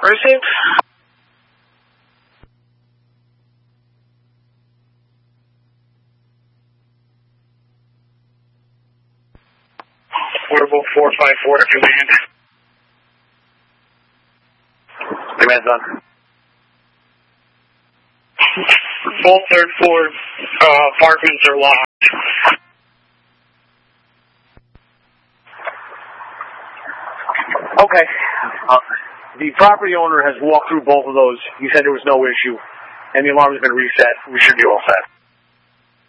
Received. Portable 454 to command. Command's on. Both third floor apartments are locked. Okay. The property owner has walked through both of those. He said there was no issue, and the alarm has been reset. We should be all set.